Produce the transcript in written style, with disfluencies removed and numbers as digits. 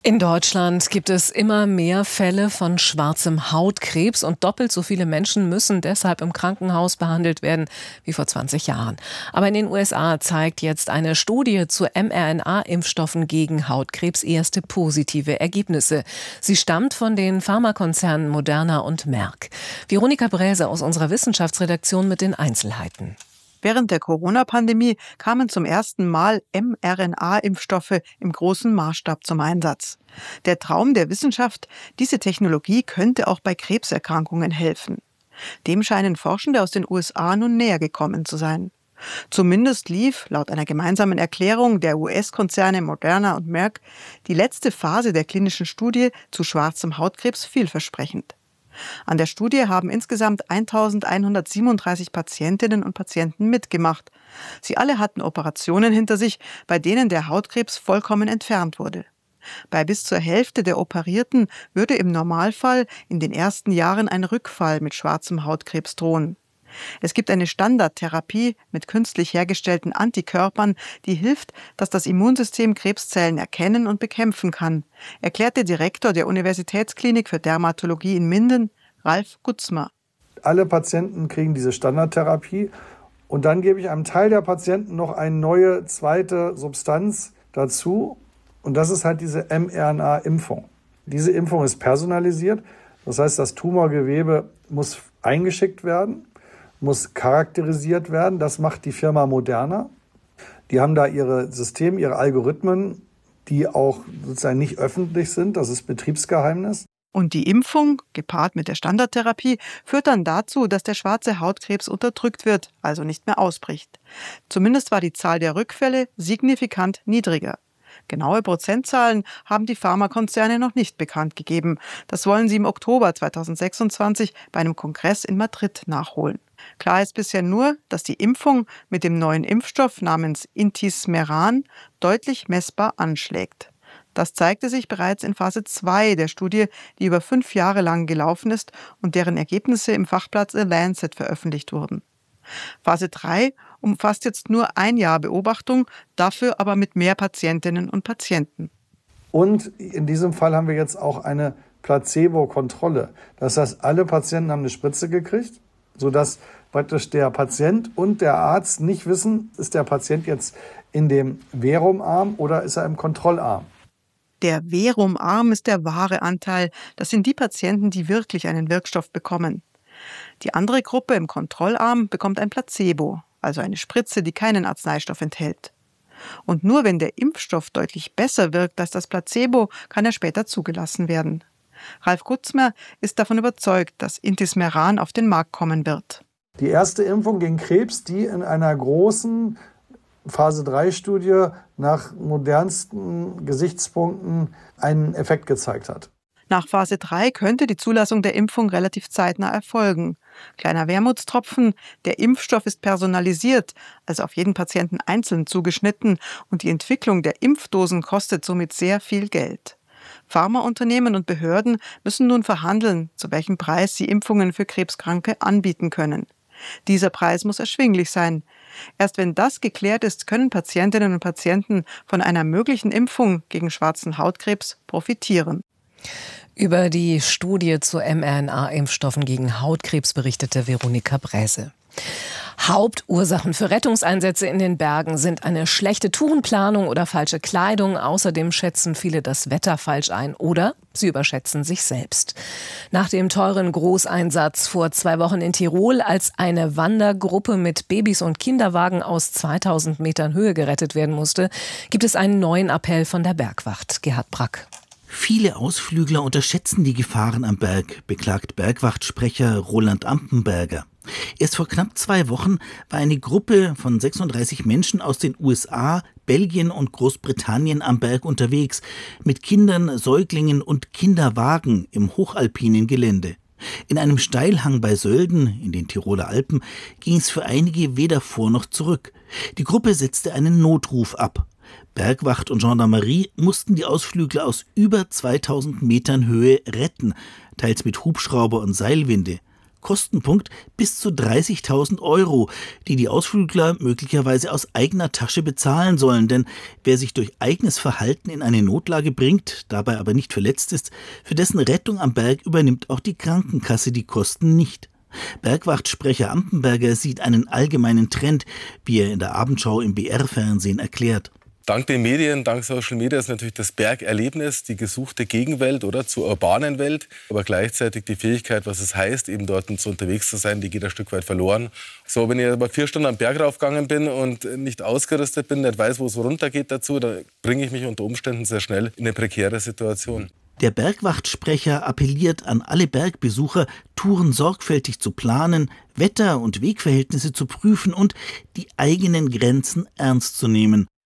In Deutschland gibt es immer mehr Fälle von schwarzem Hautkrebs und doppelt so viele Menschen müssen deshalb im Krankenhaus behandelt werden wie vor 20 Jahren. Aber in den USA zeigt jetzt eine Studie zu mRNA-Impfstoffen gegen Hautkrebs erste positive Ergebnisse. Sie stammt von den Pharmakonzernen Moderna und Merck. Veronika Bräse aus unserer Wissenschaftsredaktion mit den Einzelheiten. Während der Corona-Pandemie kamen zum ersten Mal mRNA-Impfstoffe im großen Maßstab zum Einsatz. Der Traum der Wissenschaft, diese Technologie könnte auch bei Krebserkrankungen helfen. Dem scheinen Forschende aus den USA nun näher gekommen zu sein. Zumindest lief, laut einer gemeinsamen Erklärung der US-Konzerne Moderna und Merck, die letzte Phase der klinischen Studie zu schwarzem Hautkrebs vielversprechend. An der Studie haben insgesamt 1137 Patientinnen und Patienten mitgemacht. Sie alle hatten Operationen hinter sich, bei denen der Hautkrebs vollkommen entfernt wurde. Bei bis zur Hälfte der Operierten würde im Normalfall in den ersten Jahren ein Rückfall mit schwarzem Hautkrebs drohen. Es gibt eine Standardtherapie mit künstlich hergestellten Antikörpern, die hilft, dass das Immunsystem Krebszellen erkennen und bekämpfen kann, erklärte Direktor der Universitätsklinik für Dermatologie in Minden, Ralf Gutzmer. Alle Patienten kriegen diese Standardtherapie und dann gebe ich einem Teil der Patienten noch eine neue zweite Substanz dazu und das ist halt diese mRNA-Impfung. Diese Impfung ist personalisiert, das heißt, das Tumorgewebe muss eingeschickt werden, muss charakterisiert werden. Das macht die Firma Moderna. Die haben da ihre Systeme, ihre Algorithmen, die auch sozusagen nicht öffentlich sind. Das ist Betriebsgeheimnis. Und die Impfung, gepaart mit der Standardtherapie, führt dann dazu, dass der schwarze Hautkrebs unterdrückt wird, also nicht mehr ausbricht. Zumindest war die Zahl der Rückfälle signifikant niedriger. Genaue Prozentzahlen haben die Pharmakonzerne noch nicht bekannt gegeben. Das wollen sie im Oktober 2026 bei einem Kongress in Madrid nachholen. Klar ist bisher nur, dass die Impfung mit dem neuen Impfstoff namens Intismeran deutlich messbar anschlägt. Das zeigte sich bereits in Phase 2 der Studie, die über 5 Jahre lang gelaufen ist und deren Ergebnisse im Fachblatt The Lancet veröffentlicht wurden. Phase 3 umfasst jetzt nur ein Jahr Beobachtung, dafür aber mit mehr Patientinnen und Patienten. Und in diesem Fall haben wir jetzt auch eine Placebo-Kontrolle. Das heißt, alle Patienten haben eine Spritze gekriegt, sodass praktisch der Patient und der Arzt nicht wissen, ist der Patient jetzt in dem Verumarm oder ist er im Kontrollarm. Der Verumarm ist der wahre Anteil. Das sind die Patienten, die wirklich einen Wirkstoff bekommen. Die andere Gruppe im Kontrollarm bekommt ein Placebo, also eine Spritze, die keinen Arzneistoff enthält. Und nur wenn der Impfstoff deutlich besser wirkt als das Placebo, kann er später zugelassen werden. Ralf Gutzmer ist davon überzeugt, dass Intismeran auf den Markt kommen wird. Die erste Impfung gegen Krebs, die in einer großen Phase-3-Studie nach modernsten Gesichtspunkten einen Effekt gezeigt hat. Nach Phase 3 könnte die Zulassung der Impfung relativ zeitnah erfolgen. Kleiner Wermutstropfen, der Impfstoff ist personalisiert, also auf jeden Patienten einzeln zugeschnitten und die Entwicklung der Impfdosen kostet somit sehr viel Geld. Pharmaunternehmen und Behörden müssen nun verhandeln, zu welchem Preis sie Impfungen für Krebskranke anbieten können. Dieser Preis muss erschwinglich sein. Erst wenn das geklärt ist, können Patientinnen und Patienten von einer möglichen Impfung gegen schwarzen Hautkrebs profitieren. Über die Studie zu mRNA-Impfstoffen gegen Hautkrebs berichtete Veronika Bräse. Hauptursachen für Rettungseinsätze in den Bergen sind eine schlechte Tourenplanung oder falsche Kleidung. Außerdem schätzen viele das Wetter falsch ein oder sie überschätzen sich selbst. Nach dem teuren Großeinsatz vor 2 Wochen in Tirol, als eine Wandergruppe mit Babys und Kinderwagen aus 2000 Metern Höhe gerettet werden musste, gibt es einen neuen Appell von der Bergwacht. Gerhard Brack. Viele Ausflügler unterschätzen die Gefahren am Berg, beklagt Bergwachtsprecher Roland Ampenberger. Erst vor knapp 2 Wochen war eine Gruppe von 36 Menschen aus den USA, Belgien und Großbritannien am Berg unterwegs, mit Kindern, Säuglingen und Kinderwagen im hochalpinen Gelände. In einem Steilhang bei Sölden, in den Tiroler Alpen, ging es für einige weder vor noch zurück. Die Gruppe setzte einen Notruf ab. Bergwacht und Gendarmerie mussten die Ausflügler aus über 2000 Metern Höhe retten, teils mit Hubschrauber und Seilwinde. Kostenpunkt bis zu 30.000 €, die die Ausflügler möglicherweise aus eigener Tasche bezahlen sollen. Denn wer sich durch eigenes Verhalten in eine Notlage bringt, dabei aber nicht verletzt ist, für dessen Rettung am Berg übernimmt auch die Krankenkasse die Kosten nicht. Bergwachtsprecher Ampenberger sieht einen allgemeinen Trend, wie er in der Abendschau im BR-Fernsehen erklärt. Dank den Medien, dank Social Media ist natürlich das Bergerlebnis die gesuchte Gegenwelt oder zur urbanen Welt. Aber gleichzeitig die Fähigkeit, was es heißt, eben dort so unterwegs zu sein, die geht ein Stück weit verloren. So, wenn ich aber 4 Stunden am Berg raufgegangen bin und nicht ausgerüstet bin, nicht weiß, wo es runtergeht dazu, da bringe ich mich unter Umständen sehr schnell in eine prekäre Situation. Der Bergwachtsprecher appelliert an alle Bergbesucher, Touren sorgfältig zu planen, Wetter- und Wegverhältnisse zu prüfen und die eigenen Grenzen ernst zu nehmen.